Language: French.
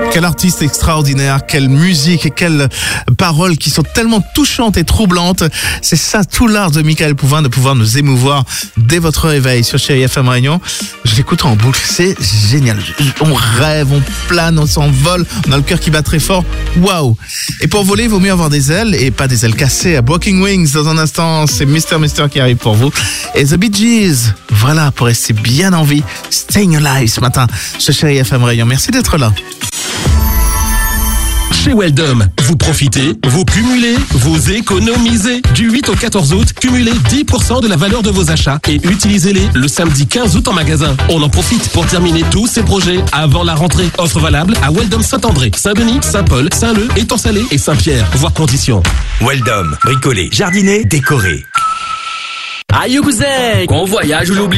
Quel artiste extraordinaire, quelle musique et quelles paroles qui sont tellement touchantes et troublantes. C'est ça tout l'art de Michael Pouvin, de pouvoir nous émouvoir dès votre réveil sur Chérie FM Réunion. Je l'écoute en boucle, c'est génial. On rêve, on plane, on s'envole, on a le cœur qui bat très fort. Waouh! Et pour voler, il vaut mieux avoir des ailes et pas des ailes cassées. À Broken Wings, dans un instant, c'est Mr. qui arrive pour vous. Et The Bee Gees, voilà, pour rester bien en vie. Staying Alive ce matin sur Chérie FM Réunion. Merci d'être là. Chez Weldom, vous profitez, vous cumulez, vous économisez. Du 8 au 14 août, cumulez 10% de la valeur de vos achats et utilisez-les le samedi 15 août en magasin. On en profite pour terminer tous ces projets avant la rentrée. Offre valable à Weldom Saint-André, Saint-Denis, Saint-Paul, Saint-Leu, Étang-Salé et Saint-Pierre. Voir conditions. Weldom, bricolé, jardiné, décoré. Aïe cousin, qu'on voyage ou l'oublie.